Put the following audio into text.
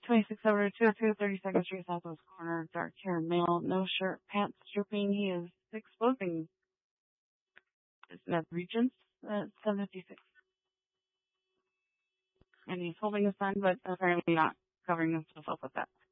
26 over 202 32nd Street Southwest corner, dark haired male, no shirt, pants dripping. He is exposing his net regions at 756. And he's holding a sign, but apparently not covering himself up with that.